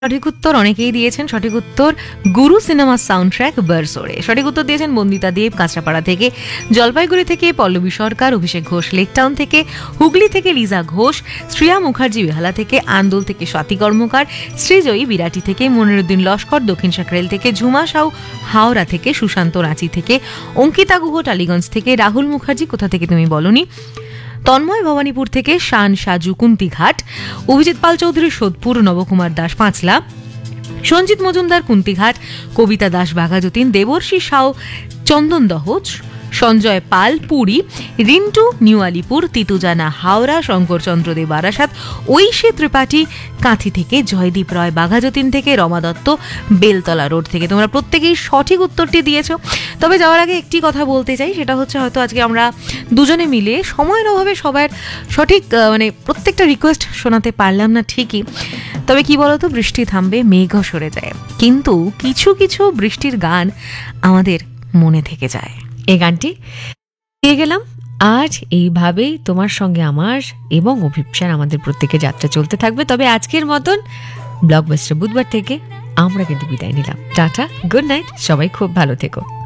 সঠিক উত্তর অনেকেই দিয়েছেন। সঠিক উত্তর গুরু সিনেমার সাউন্ড ট্র্যাক বারসোরে। সঠিক উত্তর দিয়েছেন বন্দিতা দেব কাঁচরাপাড়া থেকে, জলপাইগুড়ি থেকে পল্লবী সরকার, অভিষেক ঘোষ লেকটাউন থেকে, হুগলি থেকে লিজা ঘোষ, শ্রিয়া মুখার্জি বেহালা থেকে, আন্দোল থেকে স্বাতি কর্মকার, শ্রীজয়ী বিরাটি থেকে, মনিরুদ্দিন লস্কর দক্ষিণ সাকরেল থেকে, ঝুমা সাউ হাওড়া থেকে, সুশান্ত রাঁচি থেকে, অঙ্কিতা গুহ টালিগঞ্জ থেকে, রাহুল মুখার্জি কোথা থেকে তুমি বলনি, তন্ময় ভবানীপুর থেকে, শান সাজু কুন্তিঘাট, অভিজিৎ পাল চৌধুরী সোদপুর, নবকুমার দাস পাঁচলা, সঞ্জিত মজুমদার কুন্তিঘাট, কবিতা দাস বাঘাযতীন, দেবর্ষী সাউ চন্দনদহ, সঞ্জয় পাল পুরী, রিন্টু নিউ আলিপুর, তিতুজানা হাওড়া, শঙ্করচন্দ্র দে বারাসাত, ঐশী ত্রিপাঠী কাঁথি থেকে, জয়দীপ রয় বাঘাযতীন থেকে, রমা দত্ত বেলতলা রোড থেকে। তোমরা প্রত্যেকেই সঠিক উত্তরটি দিয়েছো। তবে যাওয়ার আগে একটি কথা বলতে চাই, সেটা হচ্ছে হয়তো আজকে আমরা দুজনে মিলে সময়ের অভাবে সবার সঠিক প্রত্যেকটা রিকোয়েস্ট শোনাতে পারলাম না ঠিকই। তবে কি বলতো, বৃষ্টি থামবে, মেঘও সরে যায়, কিন্তু কিছু কিছু বৃষ্টির গান আমাদের মনে থেকে যায়। এই গানটি পেয়ে গেলাম। আজ এইভাবেই তোমার সঙ্গে আমার এবং অভিপ্সার আমাদের প্রত্যেকের যাত্রা চলতে থাকবে। তবে আজকের মতন ব্লকবাস্টার বুধবার থেকে আমরা কিন্তু বিদায় নিলাম। টাটা, গুড নাইট, সবাই খুব ভালো থেকো।